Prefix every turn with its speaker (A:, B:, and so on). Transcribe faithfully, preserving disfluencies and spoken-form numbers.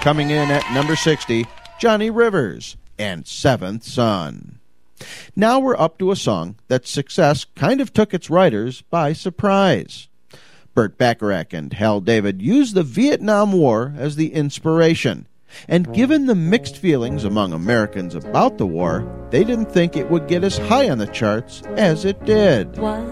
A: coming in at number sixty, Johnny Rivers and Seventh Son. Now we're up to a song that success kind of took its writers by surprise. Burt Bacharach and Hal David used the Vietnam War as the inspiration, and given the mixed feelings among Americans about the war, they didn't think it would get as high on the charts as it did.
B: What